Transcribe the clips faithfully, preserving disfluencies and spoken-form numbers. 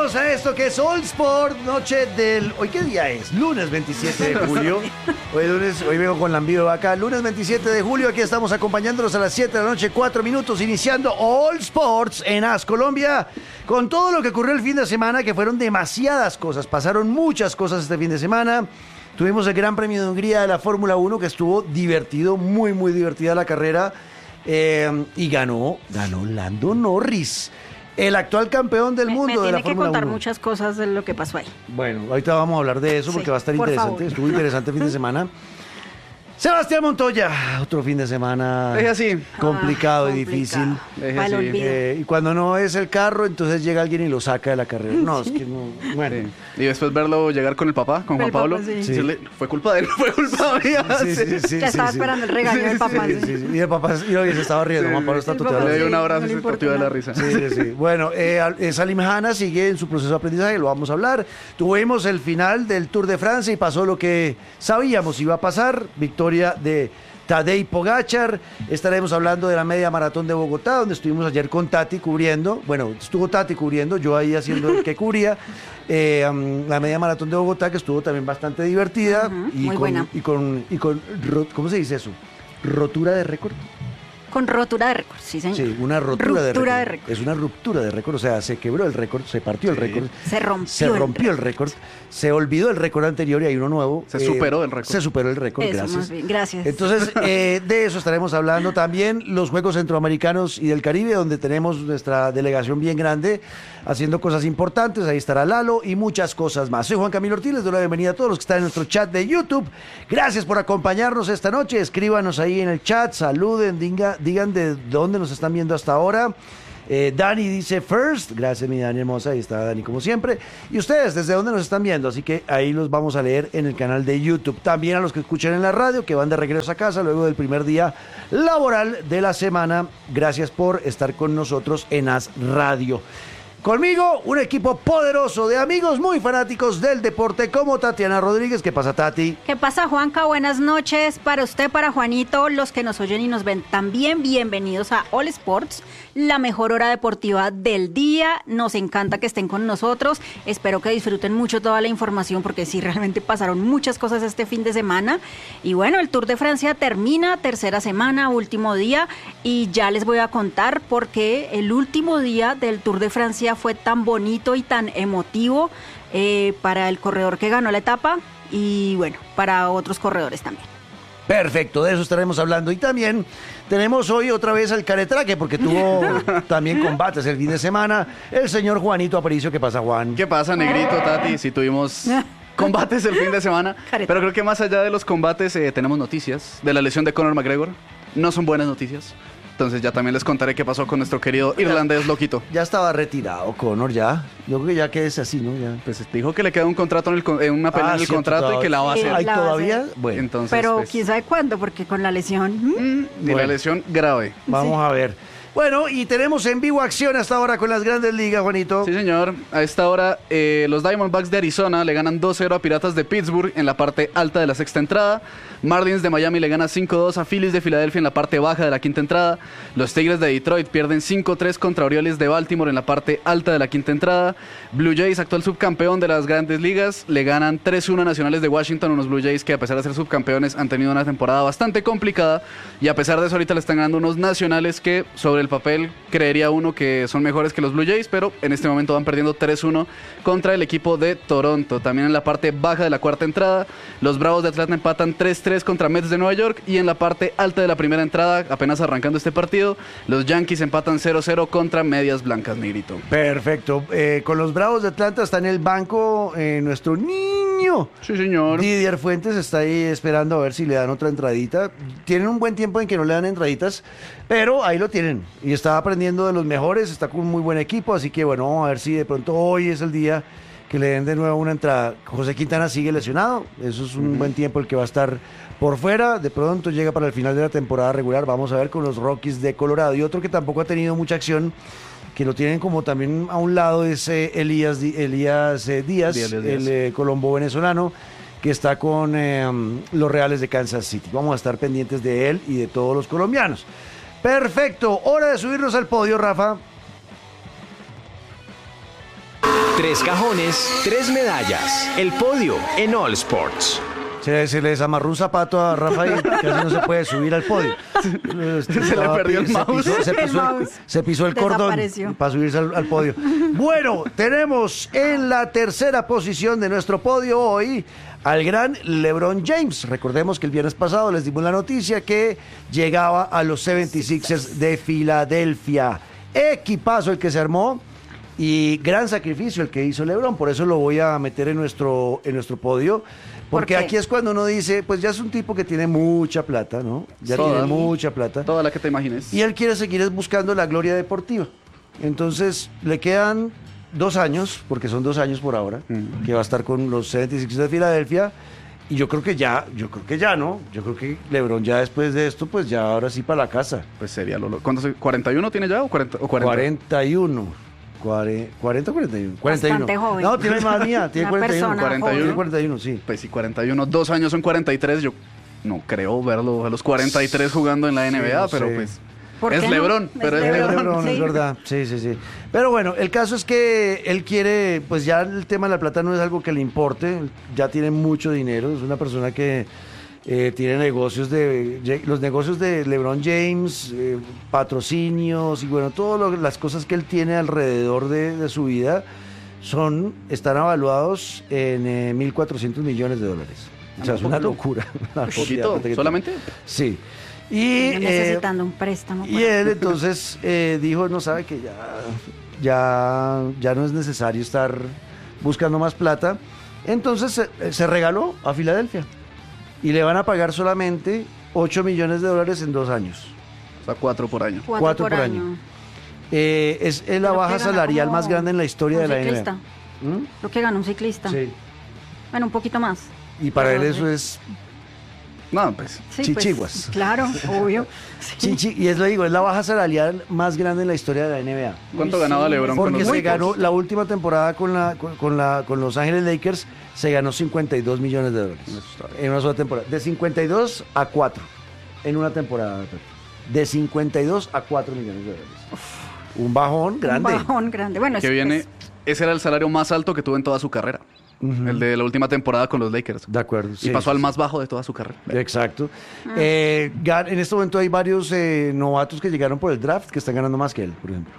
Bienvenidos a esto que es All Sport, noche del... ¿Hoy qué día es? Lunes veintisiete de julio. Hoy, lunes, hoy vengo con la envío de vaca. Lunes veintisiete de julio, aquí estamos acompañándolos a las siete de la noche, cuatro minutos, iniciando All Sports en A S Colombia, con todo lo que ocurrió el fin de semana, que fueron demasiadas cosas. Pasaron muchas cosas este fin de semana. Tuvimos el Gran Premio de Hungría de la Fórmula uno, que estuvo divertido, muy, muy divertida la carrera. Eh, y ganó, ganó Lando Norris, el actual campeón del me, mundo me de la Fórmula uno. tiene que contar muchas cosas de lo que pasó ahí. Bueno, ahorita vamos a hablar de eso porque Sí, va a estar por interesante. favor. Estuvo interesante el fin de semana. Sebastián Montoya, otro fin de semana Es así. complicado Ah, y difícil. complicado. Es Para el así. olvido. Eh, y cuando no es el carro, entonces llega alguien y lo saca de la carrera. No, es que no. Bueno. Sí. Y después verlo llegar con el papá, con Juan El papá, Pablo. sí. Sí. Decirle, fue culpa de él, no fue culpa mía. Sí, sí, sí, ya sí, estaba sí. esperando el regaño del papá. Sí, sí. sí, sí. Y el papá y hoy se estaba riendo. Sí, Juan Pablo está el totalmente. papá Le sí. dio un abrazo no y le se importa partió de la nada. risa. Sí, sí, sí. Bueno, eh, al- eh, Salim Hanna sigue en su proceso de aprendizaje, lo vamos a hablar. Tuvimos el final del Tour de Francia y pasó lo que sabíamos iba a pasar. Victoria de Tadej Pogačar. Estaremos hablando de la media maratón de Bogotá, donde estuvimos ayer con Tati cubriendo. Bueno, estuvo Tati cubriendo, yo ahí haciendo el que cubría. Eh, um, la media maratón de Bogotá, que estuvo también bastante divertida. Ujú, y muy con, buena. Y con, y con, ro- ¿cómo se dice eso? Rotura de récord. Con rotura de récord, sí, señor. Sí, una rotura de récord. Ruptura de récord. Es una ruptura de récord, o sea, se quebró el récord, se partió el Sí. récord. Se rompió. Se el rompió el récord, se olvidó el récord anterior y hay uno nuevo. Se superó el récord. Se superó el récord, Eso, gracias. más bien, gracias. Entonces, eh, de eso estaremos hablando también, los Juegos Centroamericanos y del Caribe, donde tenemos nuestra delegación bien grande, haciendo cosas importantes. Ahí estará Lalo y muchas cosas más. Soy Juan Camilo Ortiz, les doy la bienvenida a todos los que están en nuestro chat de YouTube. Gracias por acompañarnos esta noche. Escríbanos ahí en el chat, saluden, diga- digan de dónde nos están viendo hasta ahora. Eh, Dani dice first, gracias mi Dani hermosa, ahí está Dani como siempre. Y ustedes, ¿desde dónde nos están viendo? Así que ahí los vamos a leer en el canal de YouTube. También a los que escuchan en la radio, que van de regreso a casa luego del primer día laboral de la semana. Gracias por estar con nosotros en A S Radio. Conmigo, un equipo poderoso de amigos muy fanáticos del deporte, como Tatiana Rodríguez. ¿Qué pasa, Tati? ¿Qué pasa, Juanca? Buenas noches para usted, para Juanito, los que nos oyen y nos ven también. Bienvenidos a All Sports, la mejor hora deportiva del día. Nos encanta que estén con nosotros. Espero que disfruten mucho toda la información porque sí, realmente pasaron muchas cosas este fin de semana. Y bueno, el Tour de Francia termina, tercera semana, último día. Y ya les voy a contar por qué el último día del Tour de Francia fue tan bonito y tan emotivo eh, para el corredor que ganó la etapa y bueno, para otros corredores también. Perfecto, de eso estaremos hablando. Y también tenemos hoy otra vez al caretraque, porque tuvo también combates el fin de semana. El señor Juanito Aparicio. ¿Qué pasa, Juan? ¿Qué pasa, negrito, Tati? Si tuvimos combates el fin de semana. Careta. Pero creo que más allá de los combates eh, tenemos noticias de la lesión de Conor McGregor. No son buenas noticias. Entonces ya también les contaré qué pasó con nuestro querido irlandés loquito. Ya estaba retirado, Conor, ya. Yo creo que ya que es así, ¿no? Ya. Pues dijo que le queda un contrato en el, con- eh, una pelea Ah, en el cierto, contrato y que la va a Sí, hacer. ¿Hay la va a todavía? hacer. Bueno, Entonces, Pero pues, quién sabe cuándo, porque con la lesión... ¿hmm? de Bueno. la lesión grave. vamos a ver. Bueno, y tenemos en vivo acción hasta ahora con las grandes ligas, Juanito. Sí, señor. A esta hora, eh, los Diamondbacks de Arizona le ganan dos cero a Piratas de Pittsburgh en la parte alta de la sexta entrada. Marlins de Miami le gana cinco dos a Phillies de Filadelfia en la parte baja de la quinta entrada. Los Tigres de Detroit pierden cinco tres contra Orioles de Baltimore en la parte alta de la quinta entrada. Blue Jays, actual subcampeón de las grandes ligas, le ganan tres uno a Nacionales de Washington, unos Blue Jays que a pesar de ser subcampeones han tenido una temporada bastante complicada y a pesar de eso ahorita le están ganando unos Nacionales que sobre el papel creería uno que son mejores que los Blue Jays, pero en este momento van perdiendo tres uno contra el equipo de Toronto. También en la parte baja de la cuarta entrada, los Bravos de Atlanta empatan tres tres contra Mets de Nueva York y en la parte alta de la primera entrada, apenas arrancando este partido, los Yankees empatan cero cero contra Medias Blancas, negrito. Perfecto. Eh, con los Bravos de Atlanta está en el banco eh, nuestro niño. Sí, señor. Didier Fuentes está ahí esperando a ver si le dan otra entradita. Tienen un buen tiempo en que no le dan entraditas, pero ahí lo tienen. Y está aprendiendo de los mejores, está con un muy buen equipo, así que bueno, vamos a ver si de pronto hoy es el día que le den de nuevo una entrada. José Quintana sigue lesionado, eso es un uh-huh. buen tiempo el que va a estar por fuera. De pronto llega para el final de la temporada regular, vamos a ver con los Rockies de Colorado. Y otro que tampoco ha tenido mucha acción, que lo tienen como también a un lado, es eh, Elías, Elías eh, Díaz, Díaz, Díaz, el eh, colombo venezolano, que está con eh, los Reales de Kansas City. Vamos a estar pendientes de él y de todos los colombianos. Perfecto, hora de subirnos al podio, Rafa. Tres cajones, tres medallas. El podio en All Sports. Se, se le desamarró un zapato a Rafael, casi no se puede subir al podio. Se le perdió el se mouse. Pisó, se, El pisó el, mouse. se pisó el cordón Desapareció. para subirse al, al podio. Bueno, tenemos en la tercera posición de nuestro podio hoy al gran LeBron James. Recordemos que el viernes pasado les dimos la noticia que llegaba a los setenta y seis ers de Filadelfia. Equipazo el que se armó y gran sacrificio el que hizo LeBron. Por eso lo voy a meter en nuestro, en nuestro podio. Porque ¿Por qué? aquí es cuando uno dice, pues ya es un tipo que tiene mucha plata, ¿no? Ya Toda. tiene mucha plata. Toda la que te imagines. Y él quiere seguir es buscando la gloria deportiva. Entonces, le quedan dos años, porque son dos años por ahora, Mm. que va a estar con los setenta y seis de Filadelfia. Y yo creo que ya, yo creo que ya, ¿no? Yo creo que LeBron ya después de esto, pues ya ahora sí para la casa. Pues sería lo... lo- ¿Cuántos? ¿cuarenta y uno tiene ya o cuarenta? O cuarenta? cuarenta y uno. Cuare- ¿cuarenta o cuarenta y uno? cuarenta y uno. Bastante joven. No, tiene más mía, tiene Una cuarenta y uno. persona cuarenta y uno. Tiene cuarenta y uno, sí. Pues sí, cuarenta y uno. Dos años son cuarenta y tres. Yo no creo verlo a los cuarenta y tres jugando en la N B A, no pero sé. pues... ¿Por Es qué no? LeBron, Es pero es Es LeBron. LeBron. LeBron, es Sí. verdad. Sí, sí, sí. Pero bueno, el caso es que él quiere, pues ya el tema de la plata no es algo que le importe, ya tiene mucho dinero, es una persona que eh, tiene negocios de, los negocios de LeBron James, eh, patrocinios y bueno, todas las cosas que él tiene alrededor de, de su vida son, están avaluados en eh, mil cuatrocientos millones de dólares. O sea, es una locura. Una ¿Poquito? cantidad que ¿Solamente? tiene. Sí. Y, Yo eh, necesitando un préstamo. y para- él entonces eh, dijo, no sabe que ya, ya, ya no es necesario estar buscando más plata. Entonces se, se regaló a Filadelfia y le van a pagar solamente ocho millones de dólares en dos años. O sea, cuatro por año. Cuatro, cuatro por, por año. año. Eh, es es la Lo que baja gana salarial como más grande en la historia un de la N B A. ciclista. ¿Mm? Lo que gana un ciclista. Sí. Bueno, un poquito más. Y para él Pero, eso es No, pues... Sí, Chichiguas. pues, claro, obvio. Sí. chichi, y es lo digo, es la baja salarial más grande en la historia de la N B A. ¿Cuánto Uy, ganaba sí, LeBron con Porque los se Lakers? ganó la última temporada con la con, con la con Los Ángeles Lakers, se ganó cincuenta y dos millones de dólares Eso está bien. en una sola temporada, de cincuenta y dos a cuatro en una temporada, de cincuenta y dos a cuatro millones de dólares. Un bajón grande. Un bajón grande. Bueno, Que es- viene... es- Ese era el salario más alto que tuvo en toda su carrera. Ujú. El de la última temporada con los Lakers. De acuerdo. Y sí, pasó sí, al sí. más bajo de toda su carrera. Exacto. Eh, gan- en este momento hay varios eh, novatos que llegaron por el draft que están ganando más que él, por ejemplo.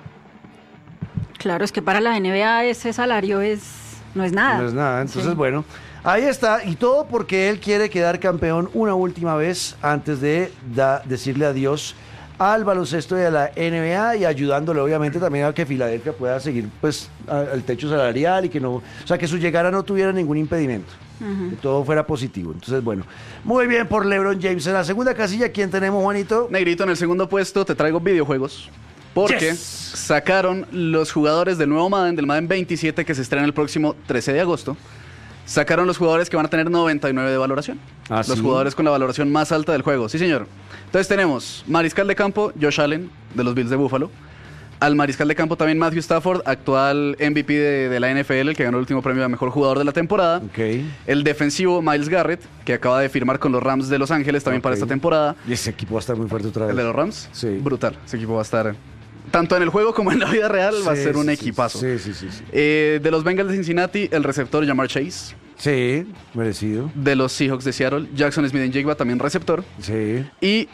Claro, es que para la N B A ese salario es no es nada. No es nada. Entonces, Sí. bueno, ahí está. Y todo porque él quiere quedar campeón una última vez antes de da- decirle adiós al baloncesto de la N B A y ayudándole obviamente también a que Filadelfia pueda seguir pues a- al techo salarial y que no, o sea, que su llegada no tuviera ningún impedimento. Que todo fuera positivo. Entonces, bueno, muy bien por LeBron James. En la segunda casilla, ¿quién tenemos, Juanito? Negrito, en el segundo puesto te traigo videojuegos. Porque Yes. sacaron los jugadores del nuevo Madden, del Madden veintisiete, que se estrena el próximo trece de agosto. Sacaron los jugadores que van a tener noventa y nueve de valoración. ¿Ah, los sí? jugadores con la valoración más alta del juego. Sí, señor. Entonces tenemos mariscal de campo, Josh Allen, de los Bills de Buffalo. Al mariscal de campo también Matthew Stafford, actual M V P de, de la N F L, el que ganó el último premio de mejor jugador de la temporada. Ok. El defensivo Myles Garrett, que acaba de firmar con los Rams de Los Ángeles también para Ok. esta temporada. Y ese equipo va a estar muy fuerte otra vez. ¿El de los Rams? Sí. Brutal. Ese equipo va a estar, tanto en el juego como en la vida real, va a Sí, ser un sí, equipazo. Sí, sí, sí. Sí, Eh, de los Bengals de Cincinnati, el receptor Jamar Chase. sí, merecido. De los Seahawks de Seattle, Jackson Smith-Njigba, también receptor. Sí. Y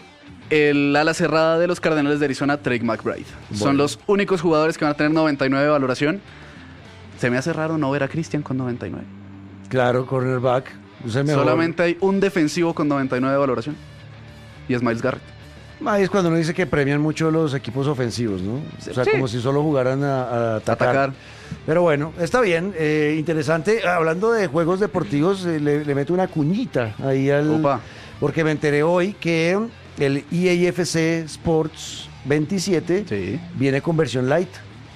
el ala cerrada de los Cardenales de Arizona, Drake McBride. Son Bueno. los únicos jugadores que van a tener noventa y nueve de valoración. Se me hace raro no ver a Christian con noventa y nueve. Claro, cornerback. Es el mejor. Solamente hay un defensivo con noventa y nueve de valoración. Y es Myles Garrett. Ahí es cuando uno dice que premian mucho los equipos ofensivos, ¿no? O sea, Sí. como si solo jugaran a, a atacar. Atacar. Pero bueno, está bien, eh, interesante. Hablando de juegos deportivos, eh, le, le meto una cuñita ahí al... Opa. Porque me enteré hoy que el E A F C Sports veintisiete Sí. viene con versión light.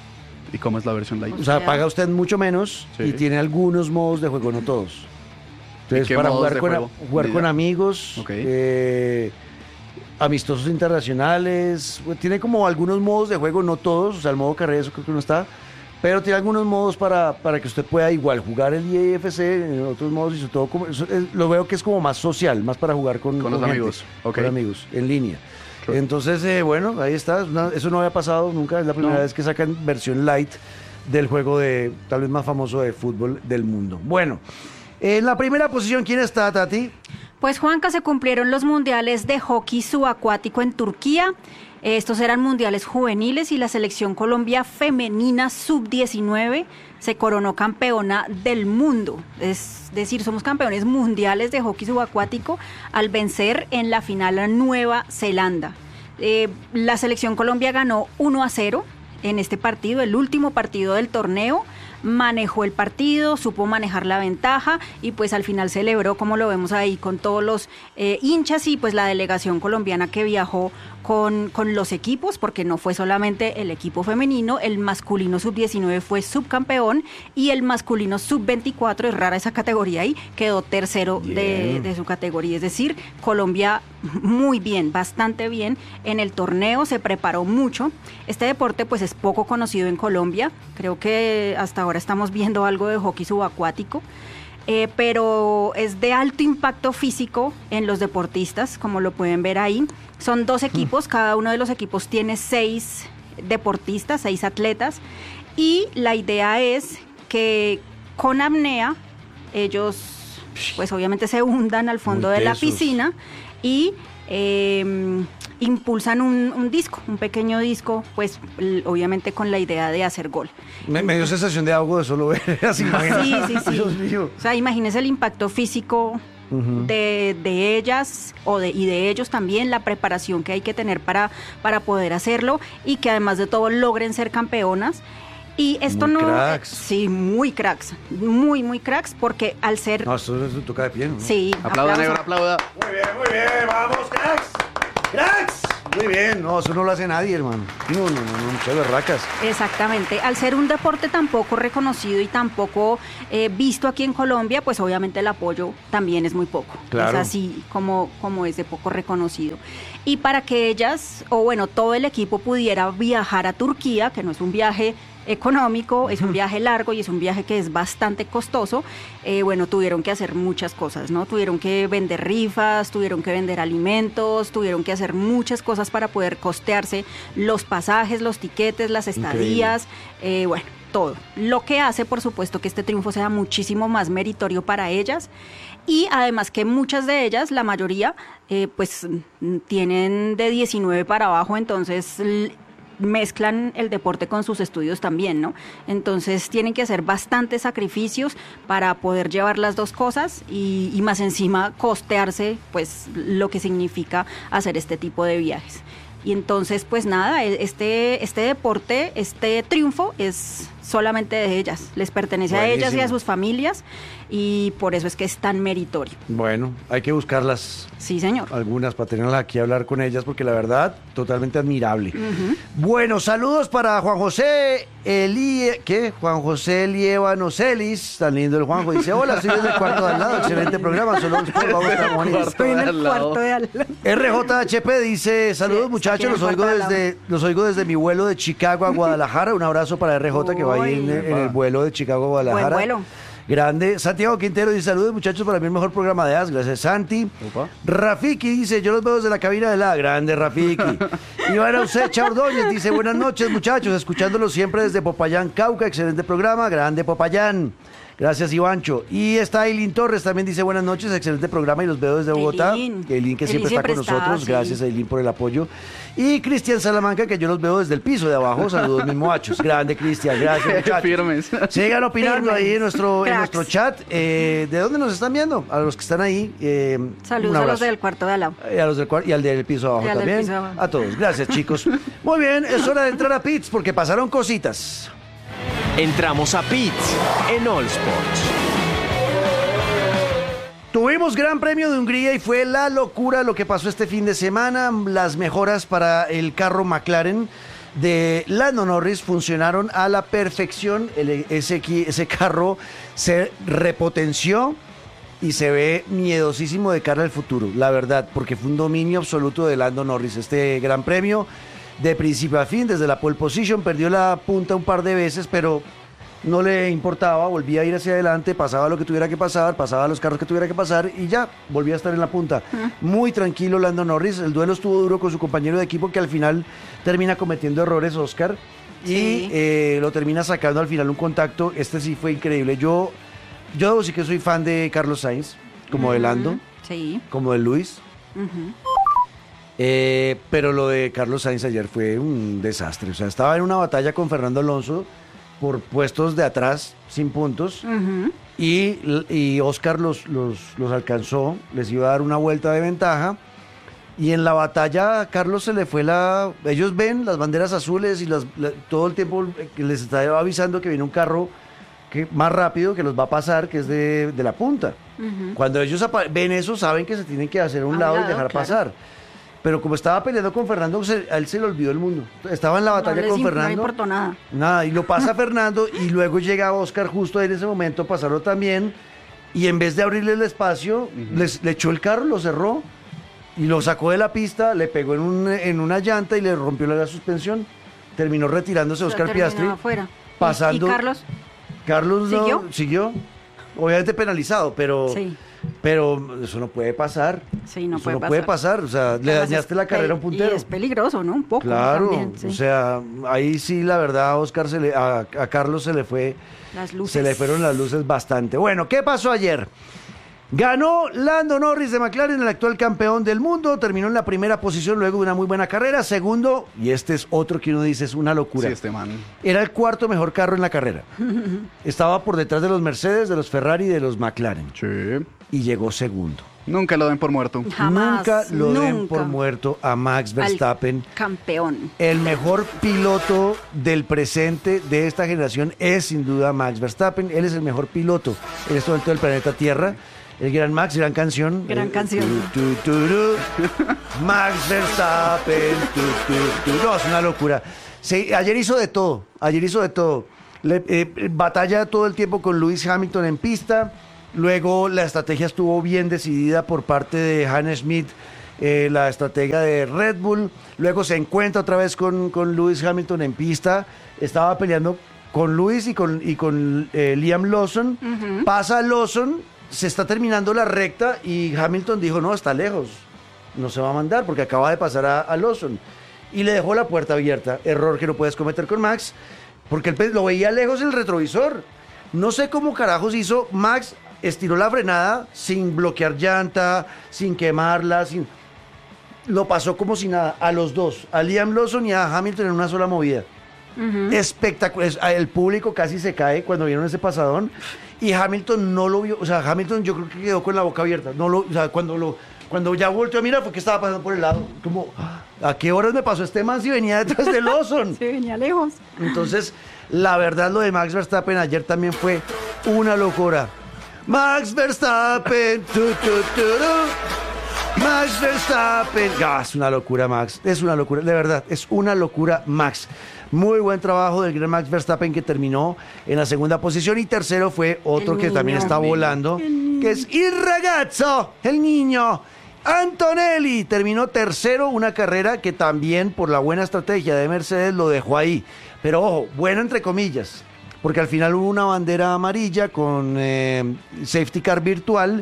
¿Y cómo es la versión light? O sea, Ya. paga usted mucho menos Sí. y tiene algunos modos de juego, no todos. Entonces, qué para modos jugar, de con, juego? jugar Ni con idea. amigos, Ok. eh, amistosos internacionales, pues, tiene como algunos modos de juego, no todos, o sea, el modo carrera eso creo que no está, pero tiene algunos modos para, para que usted pueda igual jugar el E A F C, en otros modos y sobre todo, como, eso es- lo veo que es como más social, más para jugar con, Con los gente, amigos, ok. con amigos, en línea. Claro. Entonces, eh, bueno, ahí está, es una- eso no había pasado nunca, es la primera No. vez que sacan versión light del juego de tal vez más famoso de fútbol del mundo. Bueno, en la primera posición, ¿quién está, Tati? Pues Juanca, se cumplieron los mundiales de hockey subacuático en Turquía. Estos eran mundiales juveniles y la selección Colombia femenina sub diecinueve se coronó campeona del mundo. Es decir, somos campeones mundiales de hockey subacuático al vencer en la final a Nueva Zelanda. Eh, la selección Colombia ganó uno a cero en este partido, el último partido del torneo. Manejó el partido, supo manejar la ventaja y pues al final celebró, como lo vemos ahí, con todos los eh, hinchas y pues la delegación colombiana que viajó con, con los equipos, porque no fue solamente el equipo femenino, el masculino sub diecinueve fue subcampeón y el masculino sub veinticuatro, es rara esa categoría ahí, quedó tercero de, de su categoría. Es decir, Colombia muy bien, bastante bien en el torneo, se preparó mucho. Este deporte pues es poco conocido en Colombia, creo que hasta ahora estamos viendo algo de hockey subacuático, eh, pero es de alto impacto físico en los deportistas, como lo pueden ver ahí. Son dos equipos, cada uno de los equipos tiene seis deportistas, seis atletas, y la idea es que con apnea ellos pues obviamente se hundan al fondo de la piscina y eh, impulsan un, un disco, un pequeño disco, pues l- obviamente con la idea de hacer gol. Me, me dio sensación de algo de solo ver así. Sí, sí, sí. Dios mío. O sea, imagínense el impacto físico uh-huh. de, de ellas o de, y de ellos también, la preparación que hay que tener para, para poder hacerlo y que además de todo logren ser campeonas. Y esto muy no... cracks. Sí, muy cracks, muy, muy cracks, porque al ser... No, esto se toca de pie, ¿no? Sí. Aplauda, aplauso. negro, aplauda. Muy bien, muy bien, vamos, cracks. Cracks. Muy bien, no, eso no lo hace nadie, hermano. No, no, no, no, muchas berracas. Exactamente. Al ser un deporte tan poco reconocido y tan poco eh, visto aquí en Colombia, pues obviamente el apoyo también es muy poco. Claro. Es así como, como es de poco reconocido. Y para que ellas, o bueno, todo el equipo pudiera viajar a Turquía, que no es un viaje económico, es un viaje largo y es un viaje que es bastante costoso, eh, bueno, tuvieron que hacer muchas cosas, ¿no? Tuvieron que vender rifas, tuvieron que vender alimentos, tuvieron que hacer muchas cosas para poder costearse los pasajes, los tiquetes, las estadías, eh, bueno, todo. Lo que hace, por supuesto, que este triunfo sea muchísimo más meritorio para ellas y además que muchas de ellas, la mayoría, eh, pues tienen de diecinueve para abajo, entonces... L- mezclan el deporte con sus estudios también, ¿no? Entonces tienen que hacer bastantes sacrificios para poder llevar las dos cosas y, y más encima costearse, pues, lo que significa hacer este tipo de viajes. Y entonces, pues nada, este, este deporte, este triunfo es solamente de ellas, les pertenece Buenísimo. a ellas y a sus familias y por eso es que es tan meritorio. Bueno, hay que buscarlas. Sí, señor. Algunas para tenerlas aquí a hablar con ellas porque la verdad, totalmente admirable. Uh-huh. Bueno, saludos para Juan José Elie, ¿qué? Juan José Elievano Celis, tan lindo el Juanjo, dice, hola, estoy desde el cuarto de al lado, excelente programa, solo por favor, estoy en el cuarto de al lado. R J H P dice, saludos sí, muchachos, los oigo, desde, los oigo desde mi vuelo de Chicago a Guadalajara, un abrazo para R J que va ahí en, en el vuelo de Chicago a Guadalajara. Buen vuelo. Grande. Santiago Quintero dice, saludos muchachos, para mí el mejor programa de A S, gracias Santi. Opa. Rafiki dice, yo los veo desde la cabina de la grande Rafiki. Iván Ausecha Ordóñez dice, buenas noches muchachos, escuchándolos siempre desde Popayán, Cauca, excelente programa, grande Popayán. Gracias, Ivancho. Y está Eileen Torres, también dice buenas noches, excelente programa y los veo desde Bogotá. Eileen, Eileen que siempre, siempre está con está, nosotros, sí. Gracias Eileen por el apoyo. Y Cristian Salamanca, que yo los veo desde el piso de abajo, saludos mis moachos. Grande Cristian, gracias muchachos. Firmes. Sigan opinando Firmes. ahí en nuestro, en nuestro chat. Eh, ¿De dónde nos están viendo? A los que están ahí. Eh, saludos a los del cuarto de al lado. Y, a los del, y al del piso de abajo y también. Piso de abajo. A todos, gracias chicos. Muy bien, es hora de entrar a Pits porque pasaron cositas. Entramos a Pits en All Sports. Tuvimos Gran Premio de Hungría y fue la locura lo que pasó este fin de semana. Las mejoras para el carro McLaren de Lando Norris funcionaron a la perfección. El, ese, ese carro se repotenció y se ve miedosísimo de cara al futuro, la verdad, porque fue un dominio absoluto de Lando Norris. Este Gran Premio de principio a fin, desde la pole position, perdió la punta un par de veces, pero... no le importaba, volvía a ir hacia adelante, pasaba lo que tuviera que pasar, pasaba los carros que tuviera que pasar y ya, volvía a estar en la punta. Uh-huh. Muy tranquilo Lando Norris, el duelo estuvo duro con su compañero de equipo que al final termina cometiendo errores, Oscar, y Sí. eh, lo termina sacando al final un contacto. Este sí fue increíble. Yo, yo debo decir que soy fan de Carlos Sainz, como de Lando, Sí. como de Luis. Ujú. Eh, pero lo de Carlos Sainz ayer fue un desastre. O sea, estaba en una batalla con Fernando Alonso por puestos de atrás, sin puntos. Ujú. Y, y Oscar los, los, los alcanzó, les iba a dar una vuelta de ventaja. Y en la batalla a Carlos se le fue la... Ellos ven las banderas azules y las, la- todo el tiempo les está avisando que viene un carro que, más rápido que los va a pasar, que es de, de la punta. Ujú. Cuando ellos apa- ven eso, saben que se tienen que hacer a un A un lado, y lado, dejar claro. pasar. Pero como estaba peleando con Fernando, se- a él se le olvidó el mundo. Estaba en la batalla no les con im- No Fernando. importó nada. Nada, y lo pasa Fernando y luego llega Oscar justo en ese momento a pasarlo también. Y en vez de abrirle el espacio, les, le echó el carro, lo cerró y lo sacó de la pista, le pegó en, un- en una llanta y le rompió la suspensión. Terminó retirándose O sea, Oscar terminó Piastri. afuera. ¿Y- pasando- ¿Y, Carlos? Carlos no- ¿Siguió? siguió, obviamente penalizado, pero, Sí. pero eso no puede pasar. Sí, no eso puede no puede pasar. O sea, le Además, dañaste es la carrera a un pe- puntero. Y es peligroso, ¿no? Un poco. Claro, también, sí. o sea, ahí sí la verdad a Oscar se le, a, a Carlos se le fue, Las luces. se le fueron las luces bastante. Bueno, ¿qué pasó ayer? Ganó Lando Norris de McLaren, el actual campeón del mundo, terminó en la primera posición luego de una muy buena carrera. Segundo, y este es otro que uno dice es una locura. Sí, este man. Era el cuarto mejor carro en la carrera. Estaba por detrás de los Mercedes, de los Ferrari y de los McLaren. Sí. Y llegó segundo. Nunca lo den por muerto. Jamás, Nunca lo den nunca. por muerto a Max Al Verstappen. campeón. El mejor piloto del presente de esta generación es sin duda Max Verstappen. Él es el mejor piloto en este momento del planeta Tierra. El gran Max, gran canción. Gran Eh, canción. tu, tu, turú. Max Verstappen. tu, tu, tu. No, es una locura. Sí, ayer hizo de todo. Ayer hizo de todo. Le- eh, batalla todo el tiempo con Lewis Hamilton en pista. Luego la estrategia estuvo bien decidida por parte de Hannes Schmidt, eh, la estratega de Red Bull. Luego se encuentra otra vez con, con Lewis Hamilton en pista. Estaba peleando con Lewis y con, y con eh, Liam Lawson. Pasa Lawson, se está terminando la recta y Hamilton dijo, no, está lejos. No se va a mandar porque acaba de pasar a, a Lawson. Y le dejó la puerta abierta. Error que no puedes cometer con Max porque él pe- lo veía lejos en el retrovisor. No sé cómo carajos hizo Max. Estiró la frenada sin bloquear llanta, sin quemarla, sin... Lo pasó como si nada, a los dos, a Liam Lawson y a Hamilton en una sola movida. Espectacular. Es- El público casi se cae cuando vieron ese pasadón y Hamilton no lo vio. O sea, Hamilton yo creo que quedó con la boca abierta. No lo, o sea, cuando, lo, cuando ya volteó a mirar fue que estaba pasando por el lado. Como, ¿a qué horas me pasó este man si venía detrás de Lawson? Sí, venía lejos. Entonces, la verdad, lo de Max Verstappen ayer también fue una locura. Max Verstappen, tu, tu, tu, tu. Max Verstappen. Ah, es una locura, Max. Es una locura, de verdad, es una locura, Max. Muy buen trabajo del gran Max Verstappen que terminó en la segunda posición y tercero fue otro El que también niño. está volando, que es il ragazzo, el niño. Antonelli terminó tercero, una carrera que también por la buena estrategia de Mercedes lo dejó ahí. Pero ojo, bueno entre comillas, porque al final hubo una bandera amarilla con eh, safety car virtual.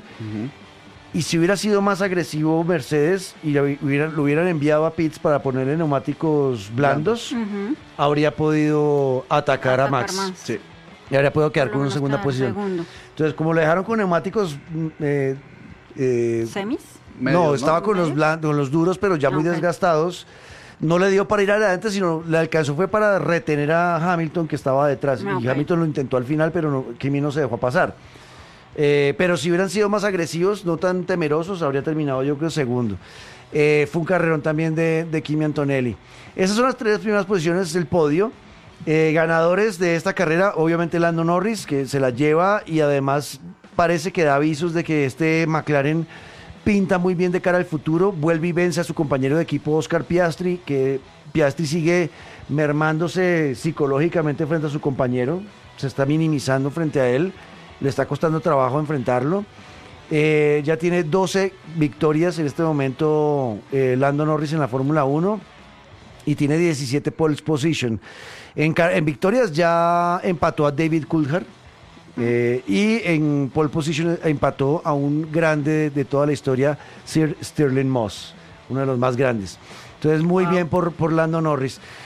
Y si hubiera sido más agresivo Mercedes y lo hubieran, lo hubieran enviado a pits para ponerle neumáticos blandos, habría podido atacar, a Atacar Max. más. Sí. Y habría podido quedar Por lo con una menos segunda quedar posición. segundo. Entonces, como lo dejaron con neumáticos... mm, eh, eh, ¿Semis? Medios, no, ¿no? estaba con los, ¿Medios? blandos, con los duros, pero ya muy Ok. desgastados. No le dio para ir adelante, sino le alcanzó fue para retener a Hamilton que estaba detrás. Ah, Y ok. Hamilton lo intentó al final, pero no, Kimi no se dejó pasar. Eh, pero si hubieran sido más agresivos, no tan temerosos, habría terminado yo creo segundo. Eh, fue un carrerón también de, de Kimi Antonelli. Esas son las tres primeras posiciones del podio. Eh, ganadores de esta carrera, obviamente Lando Norris, que se la lleva y además parece que da avisos de que este McLaren pinta muy bien de cara al futuro. Vuelve y vence a su compañero de equipo Oscar Piastri, que Piastri sigue mermándose psicológicamente frente a su compañero, se está minimizando frente a él, le está costando trabajo enfrentarlo. Eh, ya tiene doce victorias en este momento eh, Lando Norris en la Fórmula uno y tiene diecisiete pole position. En, ca- en victorias ya empató a David Coulthard eh, y en pole position empató a un grande de, de toda la historia, Sir Stirling Moss, uno de los más grandes. Entonces muy Wow. bien por, por Lando Norris.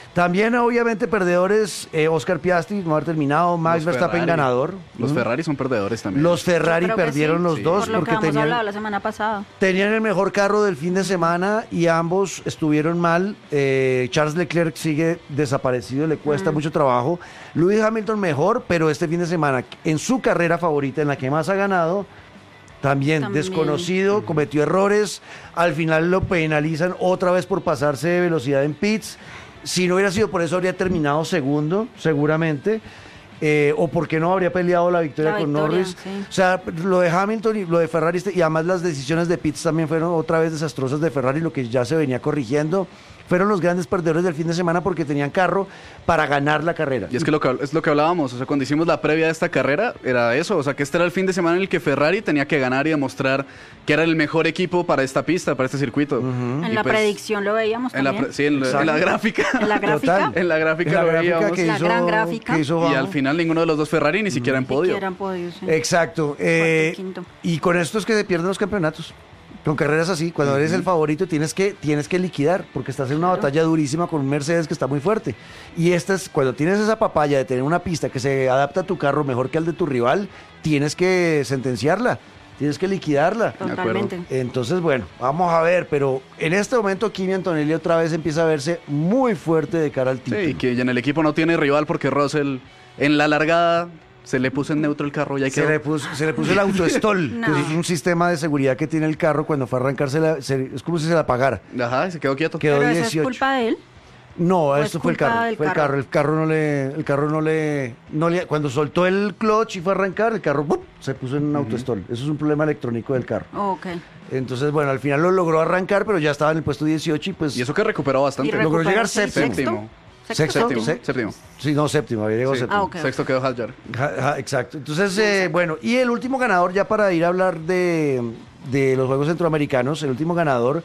También, obviamente, perdedores, eh, Oscar Piastri no haber terminado, Max Los Verstappen Ferrari. ganador. Los ¿Mm? Ferrari son perdedores también. Los Ferrari Yo creo que perdieron sí, los sí. dos Por lo que porque hemos tenían, hablado la semana pasada. tenían el mejor carro del fin de semana y ambos estuvieron mal. Eh, Charles Leclerc sigue desaparecido, le cuesta Mm. mucho trabajo. Lewis Hamilton mejor, pero este fin de semana, en su carrera favorita, en la que más ha ganado, también, También. desconocido, cometió errores. Al final lo penalizan otra vez por pasarse de velocidad en pits. Si no hubiera sido por eso, habría terminado segundo, seguramente. Eh, o porque no habría peleado la victoria La con victoria, Norris. sí. O sea, lo de Hamilton y lo de Ferrari, este- y además las decisiones de pits también fueron otra vez desastrosas de Ferrari, lo que ya se venía corrigiendo. Fueron los grandes perdedores del fin de semana porque tenían carro para ganar la carrera. Y es que lo que, es lo que hablábamos, o sea, cuando hicimos la previa de esta carrera, era eso, o sea, que este era el fin de semana en el que Ferrari tenía que ganar y demostrar que era el mejor equipo para esta pista, para este circuito. En Y la pues, predicción lo veíamos En la, también. pre- sí, en, la- en la gráfica. En la gráfica. Total. En la gráfica En la lo gráfica veíamos. que La hizo, gran gráfica. que hizo Y Bajo. al final ninguno de los dos Ferrari ni siquiera en podio. Siquiera en podio, sí. Exacto. eh, Cuarto y quinto. y con esto es que se pierden los campeonatos. Con carreras así, cuando eres el favorito tienes que, tienes que liquidar, porque estás en una Claro. batalla durísima con un Mercedes que está muy fuerte. Y esta es, cuando tienes esa papaya de tener una pista que se adapta a tu carro mejor que al de tu rival, tienes que sentenciarla, tienes que liquidarla. Totalmente. Entonces, bueno, vamos a ver, pero en este momento Kimi Antonelli otra vez empieza a verse muy fuerte de cara al título. Sí, que en el equipo no tiene rival porque Russell en la largada se le puso en neutro el carro y ahí Se quedó. le, puso, se le puso el autostol, No. que eso es un sistema de seguridad que tiene el carro cuando fue a arrancarse, la- se- es como si se la apagara. Ajá, y se quedó quieto. Quedó Pero eso dieciocho. es culpa de él. No, ¿O esto es fue el culpa carro, del fue el carro? carro, el carro no le, el carro no le, no le, cuando soltó el clutch y fue a arrancar, el carro ¡pum!, se puso en un autostol. Eso es un problema electrónico del carro. Oh, ok. Entonces, bueno, al final lo logró arrancar, pero ya estaba en el puesto dieciocho y pues Y eso que recuperó bastante. Y logró recuperó llegar el séptimo. Séptimo. ¿Sexto? Sexto, Séptimo. se- Séptimo. Sí, no, séptimo, había llegado Sí. séptimo. Ah, ok. Sexto quedó Hadjar. Ja- ja, exacto. Entonces, eh, bueno, y el último ganador, ya para ir a hablar de, de los Juegos Centroamericanos, el último ganador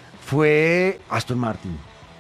fue Aston Martin.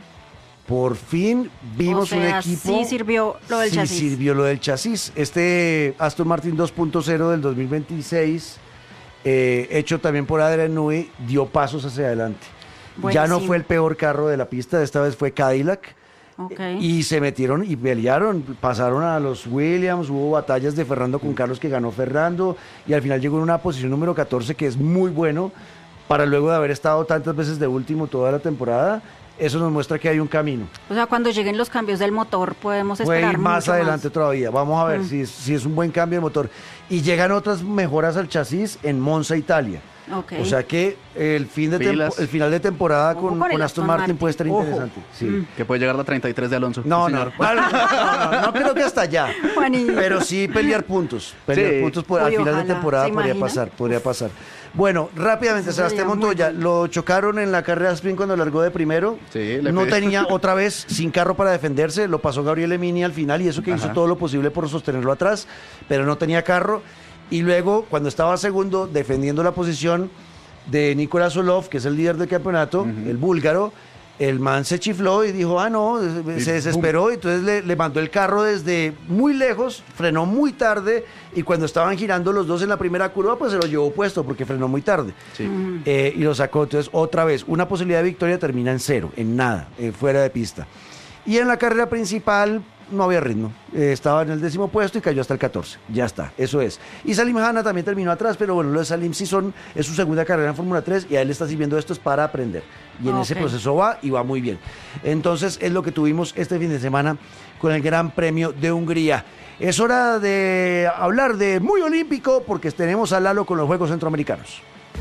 Por fin vimos O sea, un equipo. sí sirvió lo del sí chasis. sirvió lo del chasis. Este Aston Martin dos punto cero del dos mil veintiséis, eh, hecho también por Adrian Newey, dio pasos hacia adelante. Ya no Buenísimo. fue el peor carro de la pista, esta vez fue Cadillac. Ok. Y se metieron y pelearon, pasaron a los Williams, hubo batallas de Fernando con Carlos que ganó Fernando y al final llegó en una posición número catorce que es muy bueno para luego de haber estado tantas veces de último toda la temporada. Eso nos muestra que hay un camino. O sea, cuando lleguen los cambios del motor podemos Puede esperar ir más mucho adelante todavía. Vamos a ver Mm. si, es, si es un buen cambio de motor. Y llegan otras mejoras al chasis en Monza, Italia. Ok. O sea que el, fin de Pilas. tempo- el final de temporada Ojo con, con el con Aston Aston Martin, Martin. puede estar Ojo. interesante. Sí. Mm. Que puede llegar a la treinta y tres de Alonso. No, Sí, no, señor. bueno, no, no, no creo que hasta allá. Juanito. Pero sí pelear puntos. Pelear Sí. puntos por- al Uy, final de ojalá. temporada ¿Se podría imagina? pasar, podría pasar. Bueno, rápidamente, Eso Sebastián sería muy Montoya, bueno. lo chocaron en la carrera sprint cuando largó de primero. Sí, le no pedí- tenía otra vez sin carro para defenderse, lo pasó Gabriel Emini al final y eso que hizo Ajá. todo lo posible por sostenerlo atrás, pero no tenía carro. Y luego, cuando estaba segundo, defendiendo la posición de Nicolás Olov, que es el líder del campeonato, el búlgaro, el man se chifló y dijo, ah, no, Y se desesperó, y entonces le, le mandó el carro desde muy lejos, frenó muy tarde, y cuando estaban girando los dos en la primera curva, pues se lo llevó puesto, porque frenó muy tarde. Sí. Eh, y lo sacó. Entonces, otra vez, una posibilidad de victoria termina en cero, en nada, eh, fuera de pista. Y en la carrera principal no había ritmo. Eh, estaba en el décimo puesto y cayó hasta el catorce. Ya está, eso es. Y Salim Hanna también terminó atrás, pero bueno, lo de Salim sí son, es su segunda carrera en Fórmula tres y a él le está sirviendo esto es para aprender. Y en Ok. ese proceso va y va muy bien. Entonces, es lo que tuvimos este fin de semana con el Gran Premio de Hungría. Es hora de hablar de muy olímpico porque tenemos a Lalo con los Juegos Centroamericanos.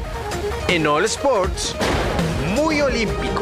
En All Sports, muy olímpico.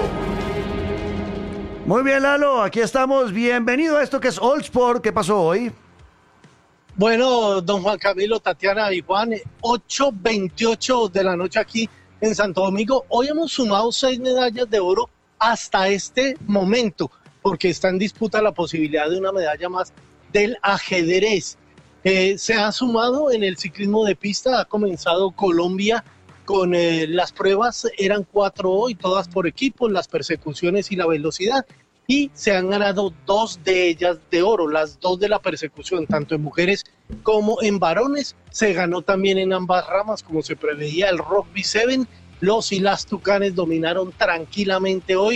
Muy bien, Lalo, aquí estamos. Bienvenido a esto que es All Sport. ¿Qué pasó hoy? Bueno, don Juan Camilo, Tatiana y Juan, ocho veintiocho de la noche aquí en Santo Domingo. Hoy hemos sumado seis medallas de oro hasta este momento, porque está en disputa la posibilidad de una medalla más del ajedrez. Eh, se ha sumado en el ciclismo de pista, ha comenzado Colombia con eh, las pruebas, eran cuatro hoy, todas por equipos, las persecuciones y la velocidad, y se han ganado dos de ellas de oro, las dos de la persecución, tanto en mujeres como en varones. Se ganó también en ambas ramas, como se preveía, el Rugby siete. Los y las Tucanes dominaron tranquilamente hoy.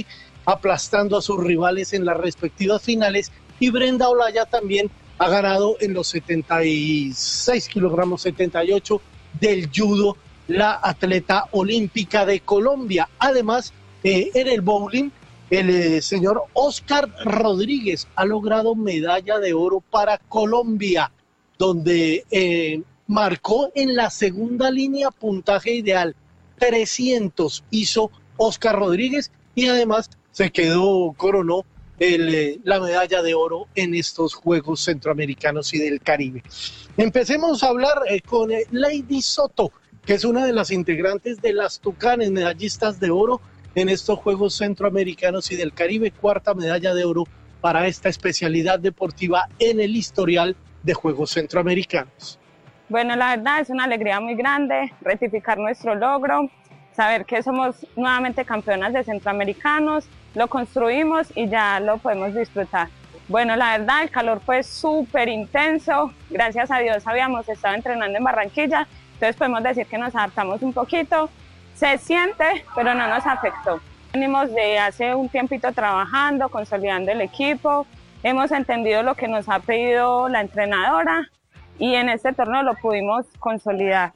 aplastando a sus rivales en las respectivas finales, y Brenda Olaya también ha ganado en los setenta y seis kilogramos, setenta y ocho del judo, la atleta olímpica de Colombia. Además, eh, en el bowling, el eh, señor Oscar Rodríguez ha logrado medalla de oro para Colombia, donde eh, marcó en la segunda línea puntaje ideal, trescientos hizo Oscar Rodríguez, y además se quedó, coronó el, eh, la medalla de oro en estos Juegos Centroamericanos y del Caribe. Empecemos a hablar eh, con eh, Lady Soto, que es una de las integrantes de las Tucanes, medallistas de oro en estos Juegos Centroamericanos y del Caribe, cuarta medalla de oro para esta especialidad deportiva en el historial de Juegos Centroamericanos. Bueno, la verdad es una alegría muy grande ratificar nuestro logro, saber que somos nuevamente campeonas de centroamericanos, lo construimos y ya lo podemos disfrutar. Bueno, la verdad el calor fue súper intenso, gracias a Dios habíamos estado entrenando en Barranquilla, entonces podemos decir que nos adaptamos un poquito. Se siente, pero no nos afectó. Venimos de hace un tiempito trabajando, consolidando el equipo, hemos entendido lo que nos ha pedido la entrenadora y en este torneo lo pudimos consolidar.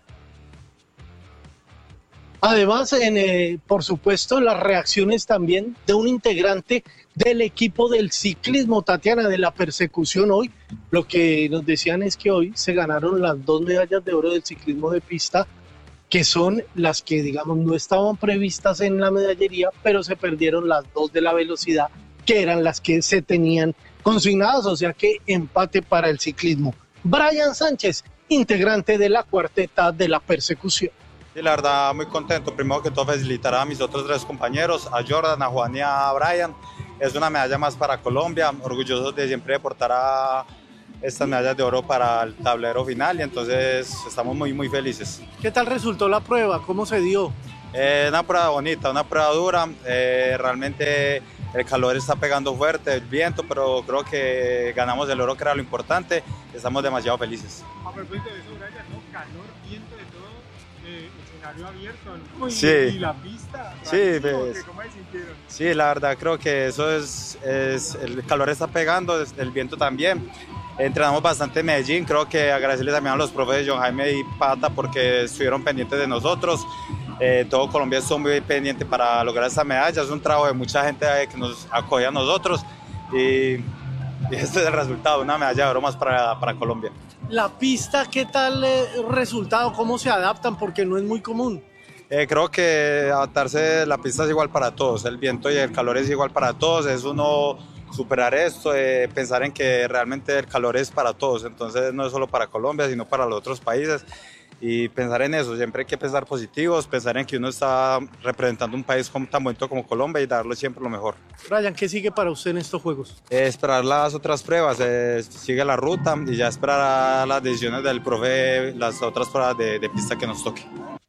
Además, en, eh, por supuesto, las reacciones también de un integrante del equipo del ciclismo, Tatiana, de la persecución hoy. Lo que nos decían es que hoy se ganaron las dos medallas de oro del ciclismo de pista, que son las que, digamos, no estaban previstas en la medallería, pero se perdieron las dos de la velocidad, que eran las que se tenían consignadas, o sea que empate para el ciclismo. Brian Sánchez, integrante de la cuarteta de la persecución. Sí, la verdad, muy contento. Primero que todo, felicitar a mis otros tres compañeros, a Jordan, a Juan y a Brian. Es una medalla más para Colombia, orgullosos de siempre portar a estas medallas de oro para el tablero final, y entonces estamos muy, muy felices. ¿Qué tal resultó la prueba? ¿Cómo se dio? Eh, una prueba bonita, una prueba dura. Eh, realmente el calor está pegando fuerte, el viento, pero creo que ganamos el oro, que era lo importante. Estamos demasiado felices. A propósito de eso, Brian, ¿no? Calor, viento, de todo, eh, escenario abierto, ¿no? Y, sí. y la pista. Sí, pues, ¿cómo se sintieron? Sí, la verdad, creo que eso es, es, el calor está pegando, el viento también. Entrenamos bastante en Medellín, creo que agradecerle también a los profes John Jaime y Pata porque estuvieron pendientes de nosotros. Eh, todo Colombia estuvo muy pendiente para lograr esta medalla, es un trabajo de mucha gente que nos acoge a nosotros, y, y este es el resultado, una medalla de oro más para, para Colombia. La pista, ¿qué tal eh, resultado? ¿Cómo se adaptan? Porque no es muy común. Eh, creo que adaptarse, la pista es igual para todos, el viento y el calor es igual para todos, es uno superar esto, eh, pensar en que realmente el calor es para todos, entonces no es solo para Colombia, sino para los otros países, y pensar en eso, siempre hay que pensar positivos, pensar en que uno está representando un país tan bonito como Colombia y darle siempre lo mejor. Brian, ¿qué sigue para usted en estos Juegos? Eh, esperar las otras pruebas, eh, sigue la ruta y ya esperar las decisiones del profe, las otras pruebas de, de pista que nos toque.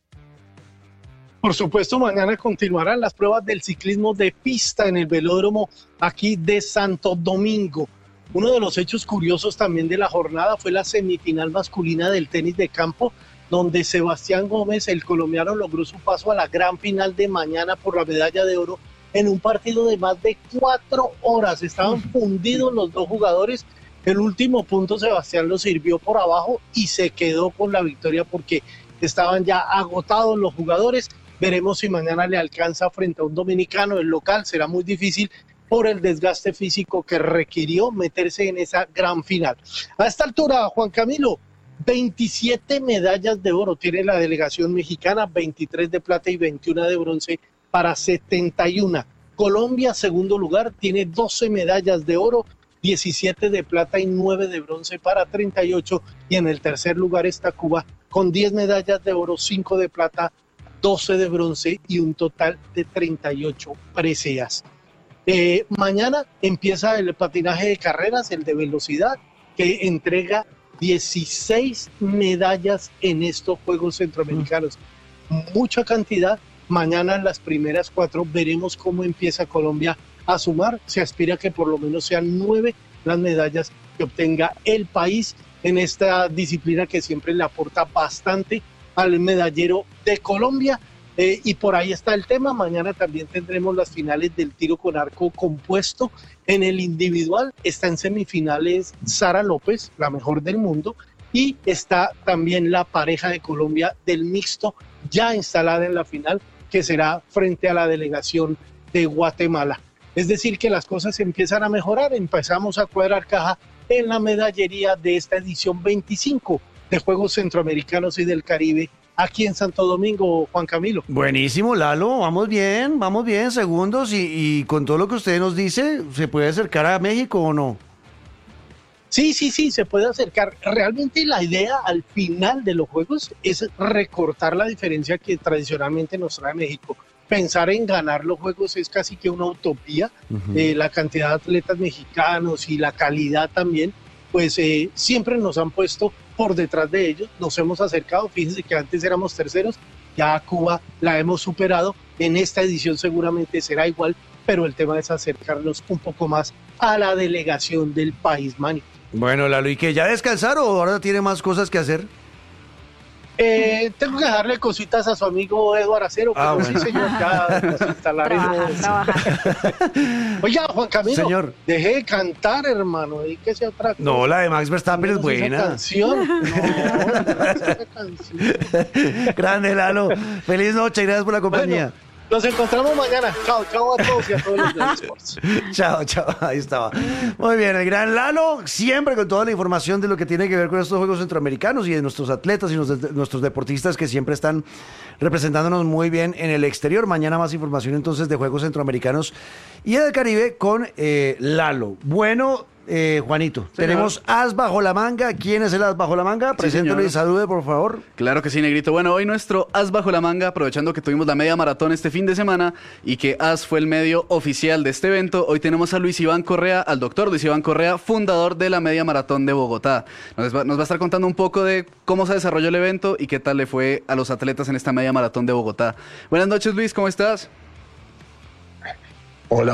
Por supuesto, mañana continuarán las pruebas del ciclismo de pista en el velódromo aquí de Santo Domingo. Uno de los hechos curiosos también de la jornada fue la semifinal masculina del tenis de campo, donde Sebastián Gómez, el colombiano, logró su paso a la gran final de mañana por la medalla de oro en un partido de más de cuatro horas. Estaban fundidos los dos jugadores. El último punto Sebastián lo sirvió por abajo y se quedó con la victoria porque estaban ya agotados los jugadores. Veremos si mañana le alcanza frente a un dominicano. El local será muy difícil por el desgaste físico que requirió meterse en esa gran final. A esta altura, Juan Camilo, veintisiete medallas de oro tiene la delegación mexicana, veintitrés de plata y veintiuna de bronce para setenta y uno. Colombia, segundo lugar, tiene doce medallas de oro, diecisiete de plata y nueve de bronce para treinta y ocho. Y en el tercer lugar está Cuba con diez medallas de oro, cinco de plata, doce de bronce y un total de treinta y ocho preseas. Eh, mañana empieza el patinaje de carreras, el de velocidad, que entrega dieciséis medallas en estos Juegos Centroamericanos. Mucha cantidad. Mañana en las primeras cuatro veremos cómo empieza Colombia a sumar. Se aspira a que por lo menos sean nueve las medallas que obtenga el país en esta disciplina que siempre le aporta bastante al medallero de Colombia. Eh, y por ahí está el tema. Mañana también tendremos las finales del tiro con arco compuesto. En el individual está en semifinales Sara López, la mejor del mundo, y está también la pareja de Colombia del mixto ya instalada en la final, que será frente a la delegación de Guatemala. Es decir, que las cosas empiezan a mejorar, empezamos a cuadrar caja en la medallería de esta edición veinticinco de Juegos Centroamericanos y del Caribe aquí en Santo Domingo, Juan Camilo. Buenísimo, Lalo, vamos bien, vamos bien, segundos, y, y con todo lo que usted nos dice, ¿se puede acercar a México o no? Sí, sí, sí, se puede acercar. Realmente la idea al final de los Juegos es recortar la diferencia que tradicionalmente nos trae México. Pensar en ganar los Juegos es casi que una utopía. Uh-huh. eh, la cantidad de atletas mexicanos y la calidad también, pues eh, siempre nos han puesto por detrás de ellos, nos hemos acercado. Fíjense que antes éramos terceros, ya a Cuba la hemos superado, en esta edición seguramente será igual, pero el tema es acercarnos un poco más a la delegación del país, Manny. Bueno, Lalo, ¿y qué? ¿Ya descansar o ahora tiene más cosas que hacer? Eh, tengo que darle cositas a su amigo Eduardo Acero, pero ah, bueno. Sí, señor, ya nos instalaremos. Oiga, Juan Camilo, señor, deje de cantar, hermano, dedíquese a otra cosa. No, la de Max Verstappen es buena. Esa canción. No, esa canción. Grande, Lalo. Feliz noche, gracias por la compañía. Bueno, nos encontramos mañana. Chao, chao a todos y a todos los de Sports. Chao, chao. Ahí estaba. Muy bien, el gran Lalo, siempre con toda la información de lo que tiene que ver con estos Juegos Centroamericanos y de nuestros atletas y nuestros, nuestros deportistas que siempre están representándonos muy bien en el exterior. Mañana más información entonces de Juegos Centroamericanos y del Caribe con eh, Lalo. Bueno, eh, Juanito, señor, tenemos as bajo la manga. ¿Quién es el as bajo la manga? Preséntelo y salude, por favor. Claro que sí, Negrito. Bueno, hoy nuestro as bajo la manga, aprovechando que tuvimos la media maratón este fin de semana y que as fue el medio oficial de este evento, hoy tenemos a Luis Iván Correa, al doctor Luis Iván Correa, fundador de la media maratón de Bogotá. Nos va, nos va a estar contando un poco de cómo se desarrolló el evento y qué tal le fue a los atletas en esta media maratón de Bogotá. Buenas noches, Luis, ¿cómo estás?